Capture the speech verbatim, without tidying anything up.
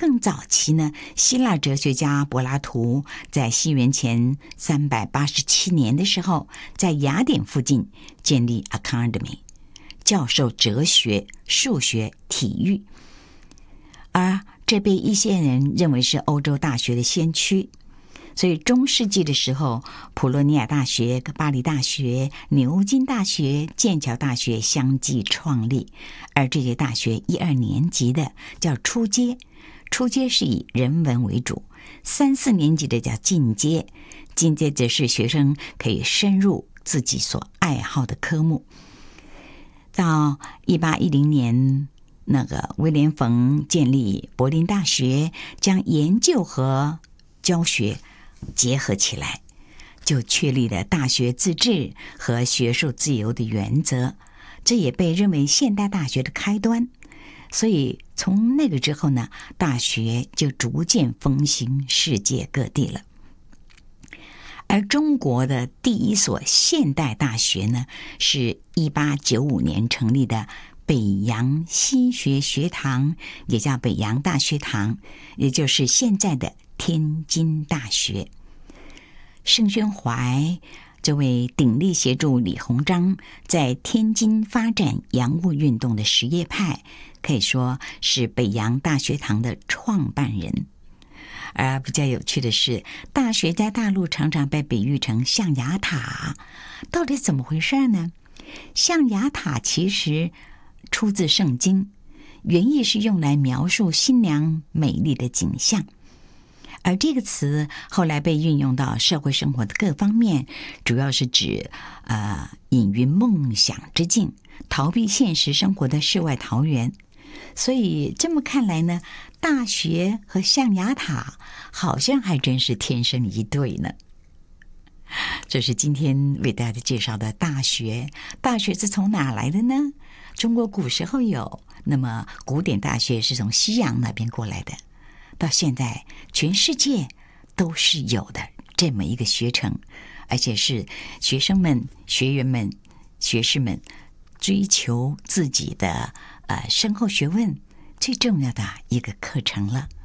更早期呢，希腊哲学家柏拉图在西元前三百八十七年的时候，在雅典附近建立 Academy， 教授哲学、数学、体育，而这被一些人认为是欧洲大学的先驱。所以中世纪的时候，普罗尼亚大学、巴黎大学、牛津大学、剑桥大学相继创立，而这些大学一二年级的叫初阶，初阶是以人文为主；三四年级的叫进阶，进阶则是学生可以深入自己所爱好的科目。到一八一零年，那个威廉冯建立柏林大学，将研究和教学结合起来，就确立了大学自治和学术自由的原则，这也被认为现代大学的开端。所以从那个之后呢，大学就逐渐风行世界各地了。而中国的第一所现代大学呢，是一八九五年成立的北洋西学学堂，也叫北洋大学堂，也就是现在的天津大学。盛宣怀这位鼎力协助李鸿章在天津发展洋务运动的实业派，可以说是北洋大学堂的创办人。而比较有趣的是，大学在大陆常常被比喻成象牙塔，到底怎么回事呢？象牙塔其实出自圣经，原意是用来描述新娘美丽的景象，而这个词后来被运用到社会生活的各方面，主要是指呃隐于梦想之境，逃避现实生活的世外桃源。所以这么看来呢，大学和象牙塔好像还真是天生一对呢。这是今天为大家介绍的大学。大学是从哪来的呢？中国古时候有，那么古典大学是从西洋那边过来的，到现在全世界都是有的这么一个学程，而且是学生们、学员们、学士们追求自己的呃深厚学问最重要的一个课程了。